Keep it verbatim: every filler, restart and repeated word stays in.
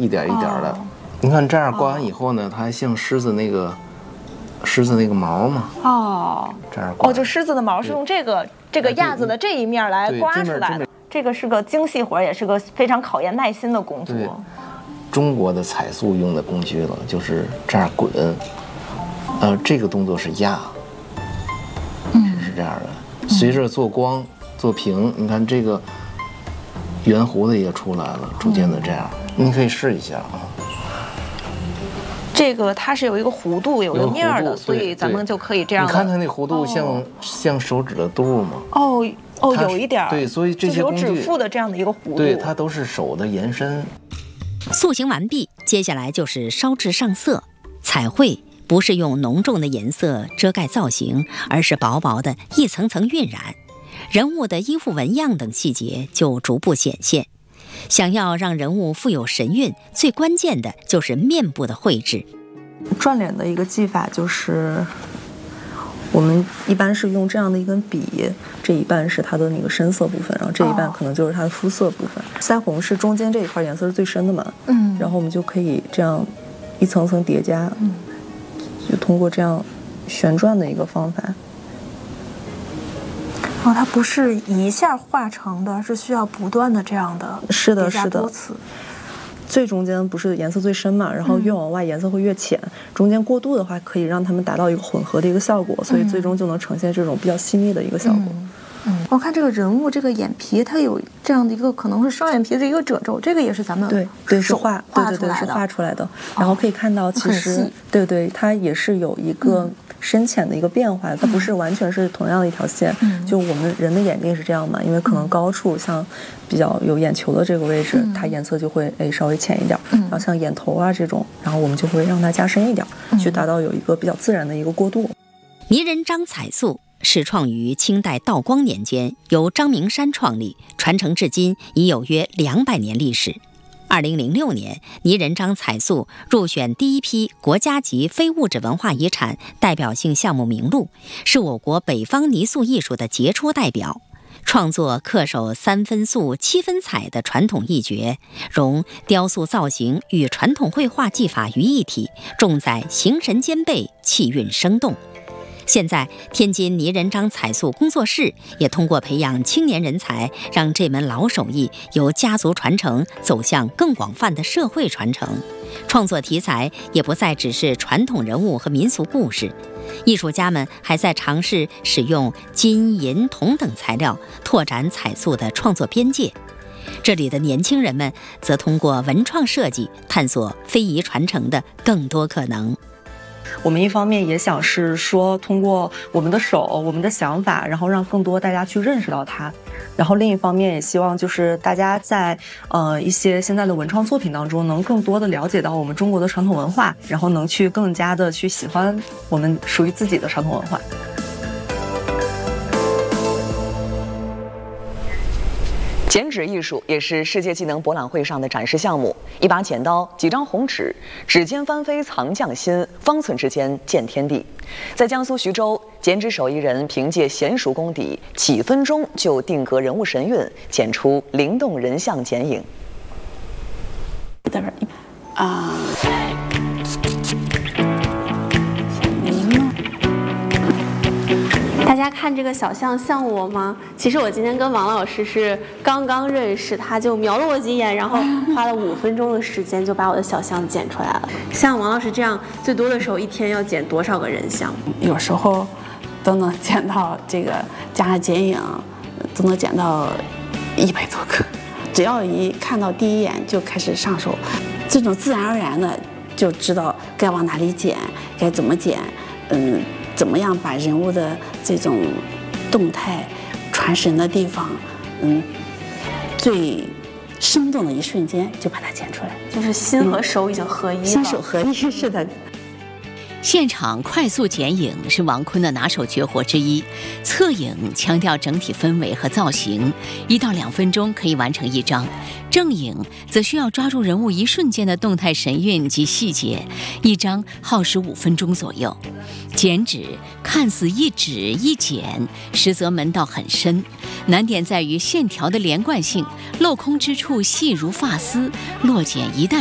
一点一点的。哦、你看这样刮完以后呢，它还像狮子那个狮子那个毛嘛。 哦， 这样刮。 哦，就狮子的毛是用这个这个亚子的这一面来刮出来的。这个是个精细活，也是个非常考验耐心的工作。 中国的彩塑用的工具了，就是这样滚。呃，这个动作是压。嗯，是这样的。随着做光、做平，你看这个圆弧的也出来了，逐渐的这样，嗯、你可以试一下啊。 这个它是有一个弧度，有一个面的，所以咱们就可以这样。 你看它那弧度像、哦、像手指的肚吗？ 哦哦，有一点。 对，所以这些工具有指腹的这样的一个弧度， 对，它都是手的延伸。 塑形完毕，接下来就是烧制上色。彩绘不是用浓重的颜色遮盖造型，而是薄薄的一层层晕染，人物的衣服纹样等细节就逐步显现。想要让人物富有神韵，最关键的就是面部的绘制。 转脸的一个技法就是，我们一般是用这样的一根笔，这一半是它的那个深色部分，然后这一半可能就是它的肤色部分。腮红是中间这一块颜色是最深的嘛，嗯，然后我们就可以这样一层层叠加，嗯，就通过这样旋转的一个方法。 哦，它不是一下画成的，是需要不断的这样的是的，是的。最中间不是颜色最深嘛，然后越往外颜色会越浅，嗯、中间过渡的话可以让它们达到一个混合的一个效果，所以最终就能呈现这种比较细腻的一个效果。 嗯嗯，我看这个人物这个眼皮，它有这样的一个可能是双眼皮的一个褶皱，这个也是咱们对对是画画对对对是画出来的。然后可以看到，其实、哦、对对，它也是有一个深浅的一个变化，嗯、它不是完全是同样的一条线。嗯、就我们人的眼睛是这样嘛，因为可能高处像比较有眼球的这个位置，嗯、它颜色就会哎稍微浅一点。嗯、然后像眼头啊这种，然后我们就会让它加深一点，嗯、去达到有一个比较自然的一个过渡。 泥人张彩塑始创于清代道光年间，由张明山创立，传承至今已有约两百年历史。二零零六年，泥人张彩塑入选第一批国家级非物质文化遗产代表性项目名录，是我国北方泥塑艺术的杰出代表。创作恪守三分塑七分彩的传统艺诀，融雕塑造型与传统绘画技法于一体，重在形神兼备，气韵生动。现在，天津泥人张彩塑工作室也通过培养青年人才，让这门老手艺由家族传承走向更广泛的社会传承。创作题材也不再只是传统人物和民俗故事，艺术家们还在尝试使用金、银、铜等材料，拓展彩塑的创作边界。这里的年轻人们则通过文创设计，探索非遗传承的更多可能。 我们一方面也想是说，通过我们的手、我们的想法，然后让更多大家去认识到它。然后另一方面也希望就是大家在呃一些现在的文创作品当中，能更多的了解到我们中国的传统文化，然后能去更加的去喜欢我们属于自己的传统文化。 剪纸艺术也是世界技能博览会上的展示项目。一把剪刀，几张红纸，指尖翻飞藏匠心，方寸之间见天地。在江苏徐州，剪纸手艺人凭借娴熟功底，几分钟就定格人物神韵，剪出灵动人像剪影。 待会儿啊。大家看这个小象像我吗？其实我今天跟王老师是刚刚认识，他就瞄了我几眼，然后花了五分钟的时间就把我的小象剪出来了。像王老师这样，最多的时候一天要剪多少个人像？ 有时候都能剪到这个加上剪影，都能剪到一百多个。只要一看到第一眼就开始上手，这种自然而然的就知道该往哪里剪，该怎么剪，嗯。怎么样把人物的这种动态传神的地方，嗯，最生动的一瞬间就把它剪出来， 就是心和手已经合一了。 心手合一，是的。 现场快速剪影是王坤的拿手绝活之一，侧影强调整体氛围和造型，一到两分钟可以完成一张；正影则需要抓住人物一瞬间的动态神韵及细节，一张耗时五分钟左右。剪纸看似一指一剪，实则门道很深，难点在于线条的连贯性，镂空之处细如发丝，落剪一旦